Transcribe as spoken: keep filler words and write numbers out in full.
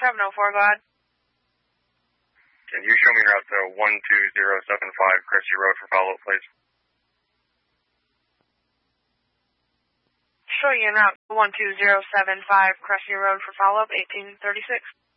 seven oh four, go ahead. Can you show me route to one two zero seven five Cressy Road for follow-up, please? Show you en route one two zero seven five Cressy Road for follow-up, eighteen thirty-six.